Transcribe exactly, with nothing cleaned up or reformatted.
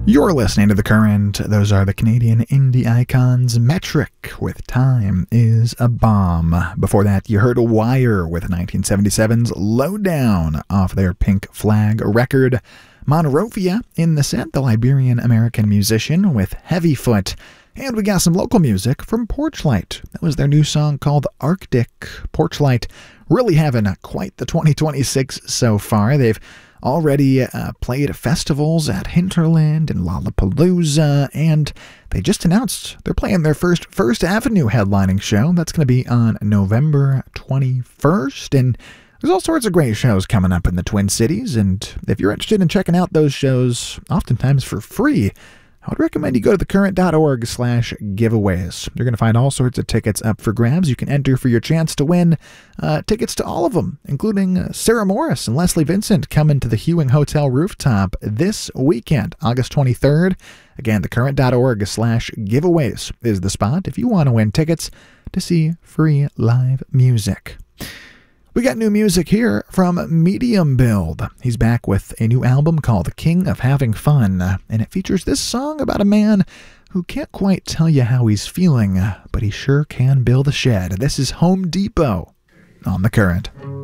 You're listening to The Current. Those are the Canadian indie icons Metric with Time is a Bomb. Before that, you heard Wire with nineteen seventy-seven's Lowdown off their Pink Flag record. Monrovia in the set, the Liberian-American musician with Heavyfoot. And we got some local music from Porchlight. That was their new song called Arctic. Porchlight really having quite the twenty twenty-six so far. They've already uh, played at festivals at Hinterland and Lollapalooza, and they just announced they're playing their first First Avenue headlining show. That's going to be on November twenty-first, and there's all sorts of great shows coming up in the Twin Cities, and if you're interested in checking out those shows, oftentimes for free, I would recommend you go to thecurrent.org slash giveaways. You're going to find all sorts of tickets up for grabs. You can enter for your chance to win uh, tickets to all of them, including uh, Sarah Morris and Leslie Vincent coming to the Hewing Hotel rooftop this weekend, August twenty-third. Again, thecurrent.org slash giveaways is the spot if you want to win tickets to see free live music. We got new music here from Medium Build. He's back with a new album called King of Having Fun, and it features this song about a man who can't quite tell you how he's feeling, but he sure can build a shed. This is Home Depot on The Current.